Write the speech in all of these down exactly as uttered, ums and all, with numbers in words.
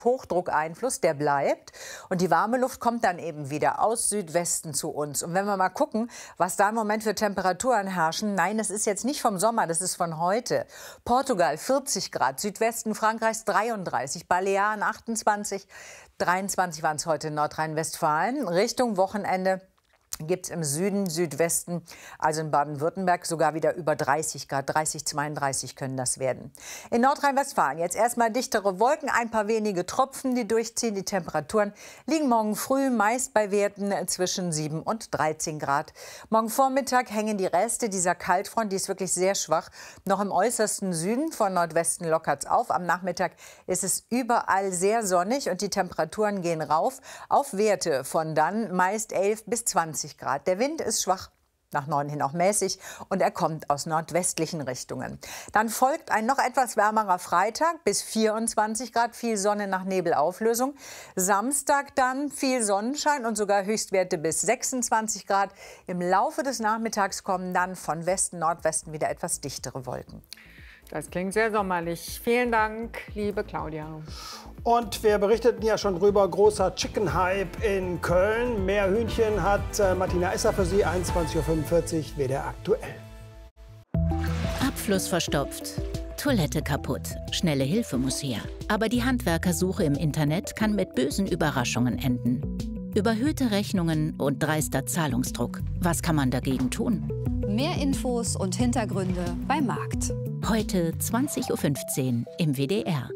Hochdruckeinfluss, der bleibt. Und die warme Luft kommt dann eben wieder aus Südwesten zu uns. Und wenn wir mal gucken, was da im Moment für Temperaturen herrschen, nein, das ist jetzt nicht vom Sommer, das ist von heute. Portugal vierzig Grad, Südwesten Frankreichs dreiunddreißig, Balearen achtundzwanzig, dreiundzwanzig waren es heute in Nordrhein-Westfalen. Richtung Wochenende gibt es im Süden, Südwesten, also in Baden-Württemberg, sogar wieder über dreißig Grad. dreißig, zweiunddreißig können das werden. In Nordrhein-Westfalen jetzt erstmal dichtere Wolken, ein paar wenige Tropfen, die durchziehen. Die Temperaturen liegen morgen früh meist bei Werten zwischen sieben und dreizehn Grad. Morgen Vormittag hängen die Reste dieser Kaltfront, die ist wirklich sehr schwach, noch im äußersten Süden. Von Nordwesten lockert es auf. Am Nachmittag ist es überall sehr sonnig und die Temperaturen gehen rauf auf Werte von dann meist elf bis zwanzig Grad. Der Wind ist schwach, nach Norden hin auch mäßig, und er kommt aus nordwestlichen Richtungen. Dann folgt ein noch etwas wärmerer Freitag bis vierundzwanzig Grad, viel Sonne nach Nebelauflösung. Samstag dann viel Sonnenschein und sogar Höchstwerte bis sechsundzwanzig Grad. Im Laufe des Nachmittags kommen dann von Westen, Nordwesten wieder etwas dichtere Wolken. Das klingt sehr sommerlich. Vielen Dank, liebe Claudia. Und wir berichteten ja schon drüber, großer Chicken-Hype in Köln. Mehr Hühnchen hat äh, Martina Esser für Sie, einundzwanzig Uhr fünfundvierzig, W D R aktuell. Abfluss verstopft, Toilette kaputt, schnelle Hilfe muss her. Aber die Handwerkersuche im Internet kann mit bösen Überraschungen enden. Überhöhte Rechnungen und dreister Zahlungsdruck. Was kann man dagegen tun? Mehr Infos und Hintergründe beim Markt. Heute zwanzig Uhr fünfzehn im W D R.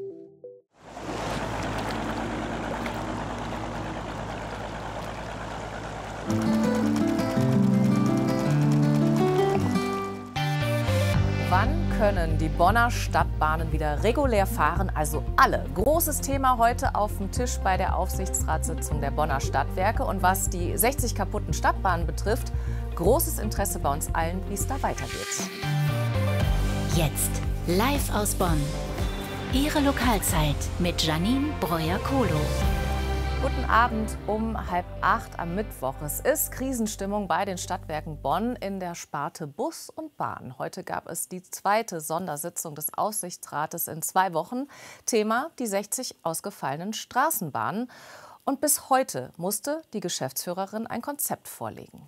Wann können die Bonner Stadtbahnen wieder regulär fahren? Also alle. Großes Thema heute auf dem Tisch bei der Aufsichtsratssitzung der Bonner Stadtwerke. Und was die sechzig kaputten Stadtbahnen betrifft, großes Interesse bei uns allen, wie es da weitergeht. Jetzt live aus Bonn. Ihre Lokalzeit mit Janine Breuer-Kohlo. Guten Abend um halb acht am Mittwoch. Es ist Krisenstimmung bei den Stadtwerken Bonn in der Sparte Bus und Bahn. Heute gab es die zweite Sondersitzung des Aufsichtsrates in zwei Wochen. Thema die sechzig ausgefallenen Straßenbahnen. Und bis heute musste die Geschäftsführerin ein Konzept vorlegen.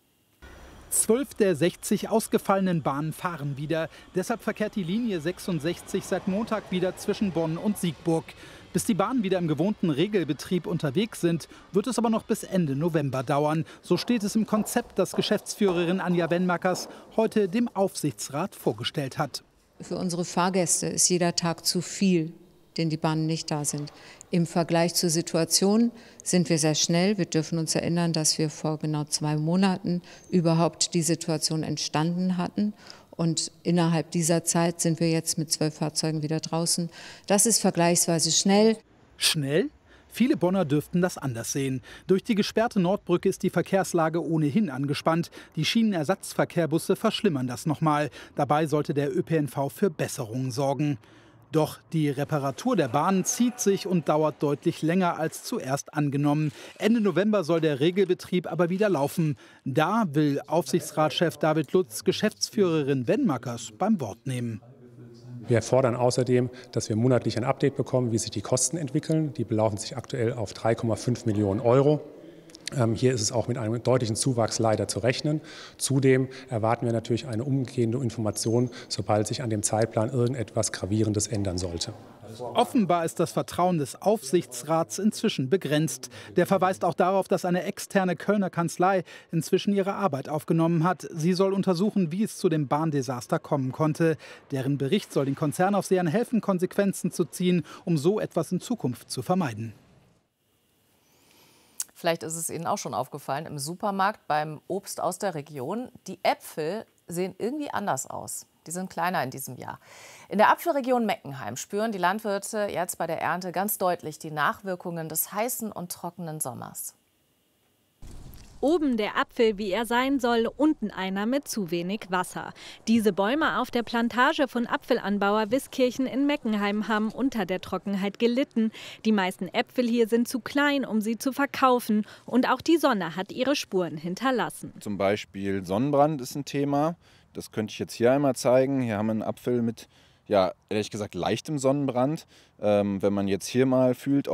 Zwölf der sechzig ausgefallenen Bahnen fahren wieder. Deshalb verkehrt die Linie sechsundsechzig seit Montag wieder zwischen Bonn und Siegburg. Bis die Bahnen wieder im gewohnten Regelbetrieb unterwegs sind, wird es aber noch bis Ende November dauern. So steht es im Konzept, das Geschäftsführerin Anja Wenmakers heute dem Aufsichtsrat vorgestellt hat. Für unsere Fahrgäste ist jeder Tag zu viel, den die Bahnen nicht da sind. Im Vergleich zur Situation sind wir sehr schnell. Wir dürfen uns erinnern, dass wir vor genau zwei Monaten überhaupt die Situation entstanden hatten. Und innerhalb dieser Zeit sind wir jetzt mit zwölf Fahrzeugen wieder draußen. Das ist vergleichsweise schnell. Schnell? Viele Bonner dürften das anders sehen. Durch die gesperrte Nordbrücke ist die Verkehrslage ohnehin angespannt. Die Schienenersatzverkehrbusse verschlimmern das nochmal. Dabei sollte der Ö P N V für Besserungen sorgen. Doch die Reparatur der Bahnen zieht sich und dauert deutlich länger als zuerst angenommen. Ende November soll der Regelbetrieb aber wieder laufen. Da will Aufsichtsratschef David Lutz Geschäftsführerin Wenmakers beim Wort nehmen. Wir fordern außerdem, dass wir monatlich ein Update bekommen, wie sich die Kosten entwickeln. Die belaufen sich aktuell auf drei Komma fünf Millionen Euro. Ähm, hier ist es auch mit einem deutlichen Zuwachs leider zu rechnen. Zudem erwarten wir natürlich eine umgehende Information, sobald sich an dem Zeitplan irgendetwas Gravierendes ändern sollte. Offenbar ist das Vertrauen des Aufsichtsrats inzwischen begrenzt. Der verweist auch darauf, dass eine externe Kölner Kanzlei inzwischen ihre Arbeit aufgenommen hat. Sie soll untersuchen, wie es zu dem Bahndesaster kommen konnte. Deren Bericht soll den Konzernaufsehern helfen, Konsequenzen zu ziehen, um so etwas in Zukunft zu vermeiden. Vielleicht ist es Ihnen auch schon aufgefallen, im Supermarkt beim Obst aus der Region, die Äpfel sehen irgendwie anders aus. Die sind kleiner in diesem Jahr. In der Apfelregion Meckenheim spüren die Landwirte jetzt bei der Ernte ganz deutlich die Nachwirkungen des heißen und trockenen Sommers. Oben der Apfel, wie er sein soll, unten einer mit zu wenig Wasser. Diese Bäume auf der Plantage von Apfelanbauer Wiskirchen in Meckenheim haben unter der Trockenheit gelitten. Die meisten Äpfel hier sind zu klein, um sie zu verkaufen. Und auch die Sonne hat ihre Spuren hinterlassen. Zum Beispiel Sonnenbrand ist ein Thema. Das könnte ich jetzt hier einmal zeigen. Hier haben wir einen Apfel mit ja, ehrlich gesagt leichtem Sonnenbrand. Ähm, wenn man jetzt hier mal fühlt,